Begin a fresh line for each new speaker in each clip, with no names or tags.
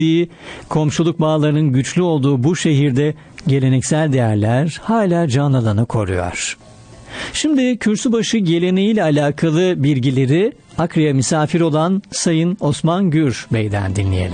komşuluk bağlarının güçlü olduğu bu şehirde geleneksel değerler hala canlılığını koruyor. Şimdi kürsübaşı geleneğiyle alakalı bilgileri Akre'ye misafir olan Sayın Osman Gür Bey'den dinleyelim.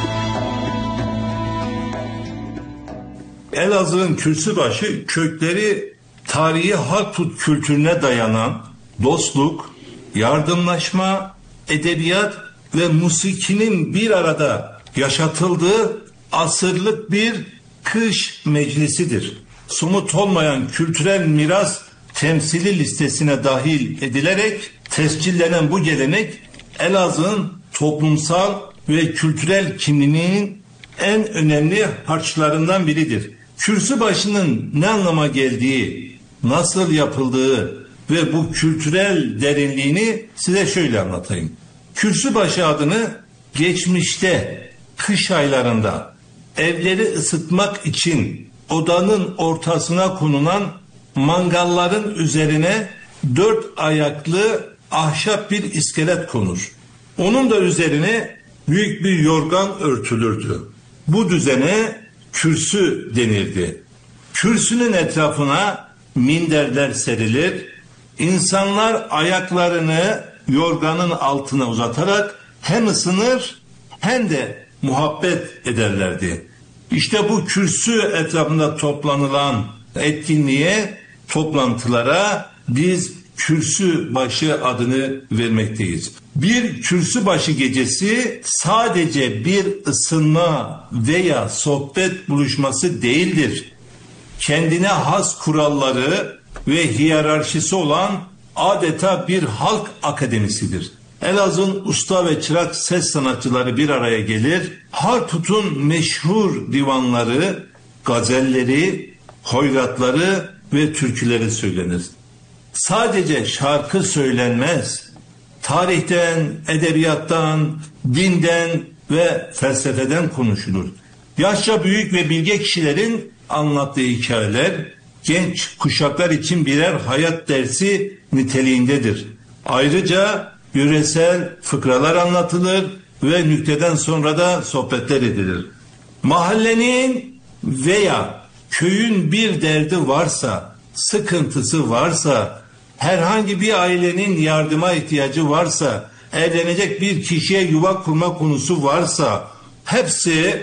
Elazığ'ın kürsübaşı kökleri tarihi Harput kültürüne dayanan dostluk, yardımlaşma, edebiyat ve musikinin bir arada yaşatıldığı asırlık bir kış meclisidir. Somut olmayan kültürel miras temsili listesine dahil edilerek tescillenen bu gelenek Elazığ'ın toplumsal ve kültürel kimliğinin en önemli harçlarından biridir. Kürsübaşının ne anlama geldiği, nasıl yapıldığı ve bu kültürel derinliğini size şöyle anlatayım. Kürsübaşı adını geçmişte kış aylarında evleri ısıtmak için odanın ortasına konulan mangalların üzerine 4 ayaklı ahşap bir iskelet konur. Onun da üzerine büyük bir yorgan örtülürdü. Bu düzene kürsü denirdi. Kürsünün etrafına minderler serilir. İnsanlar ayaklarını yorganın altına uzatarak hem ısınır hem de muhabbet ederlerdi. İşte bu kürsü etrafında toplanılan etkinliğe, toplantılara biz kürsübaşı adını vermekteyiz. Bir kürsübaşı gecesi sadece bir ısınma veya sohbet buluşması değildir. Kendine has kuralları ve hiyerarşisi olan adeta bir halk akademisidir. Elazığ'ın usta ve çırak ses sanatçıları bir araya gelir. Harput'un meşhur divanları, gazelleri, hoyratları ve türküleri söylenir. Sadece şarkı söylenmez. Tarihten, edebiyattan, dinden ve felsefeden konuşulur. Yaşça büyük ve bilge kişilerin anlattığı hikayeler genç kuşaklar için birer hayat dersi niteliğindedir. Ayrıca yöresel fıkralar anlatılır ve nükteden sonra da sohbetler edilir. Mahallenin veya köyün bir derdi varsa, sıkıntısı varsa, herhangi bir ailenin yardıma ihtiyacı varsa, evlenecek bir kişiye yuva kurma konusu varsa, hepsi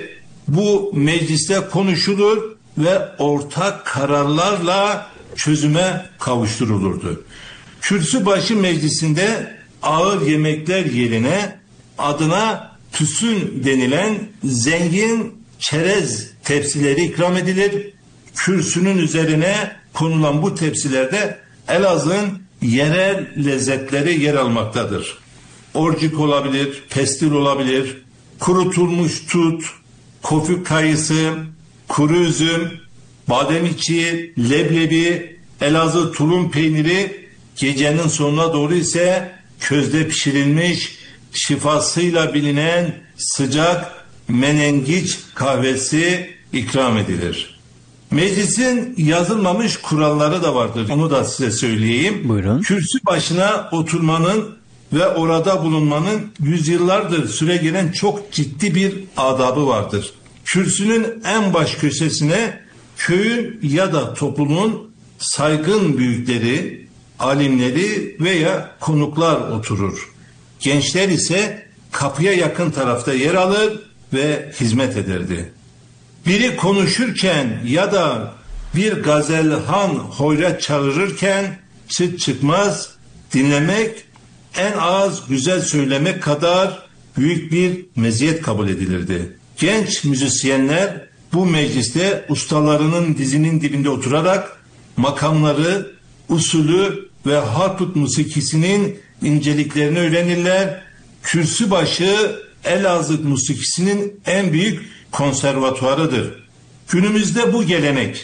bu mecliste konuşulur ve ortak kararlarla çözüme kavuşturulurdu. Kürsübaşı meclisinde ağır yemekler yerine adına tüsün denilen zengin çerez tepsileri ikram edilir. Kürsünün üzerine konulan bu tepsilerde Elazığ'ın yerel lezzetleri yer almaktadır. Orcik olabilir, pestil olabilir, kurutulmuş tut, kofuk kayısı, kuru üzüm, badem içi, leblebi, Elazığ tulum peyniri, gecenin sonuna doğru ise közde pişirilmiş, şifasıyla bilinen sıcak menengiç kahvesi ikram edilir. Meclisin yazılmamış kuralları da vardır. Onu da size söyleyeyim.
Buyurun.
Kürsü başına oturmanın ve orada bulunmanın yüzyıllardır süregelen çok ciddi bir adabı vardır. Kürsünün en baş köşesine köyün ya da toplumun saygın büyükleri, alimleri veya konuklar oturur. Gençler ise kapıya yakın tarafta yer alır ve hizmet ederdi. Biri konuşurken ya da bir gazelhan hoyrat çağırırken çıt çıkmaz dinlemek en az güzel söylemek kadar büyük bir meziyet kabul edilirdi. Genç müzisyenler bu mecliste ustalarının dizinin dibinde oturarak makamları, usulü ve Harput musikisinin inceliklerini öğrenirler. Kürsübaşı Elazığ musikisinin en büyük konservatuarıdır. Günümüzde bu gelenek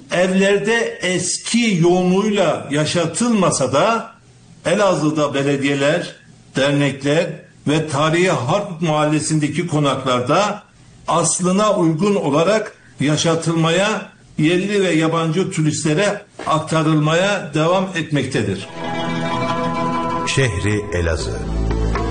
evlerde eski yoğunluğuyla yaşatılmasa da Elazığ'da belediyeler, dernekler ve tarihi Harput mahallesindeki konaklarda aslına uygun olarak yaşatılmaya, yerli ve yabancı turistlere aktarılmaya devam etmektedir.
Şehri Elazığ.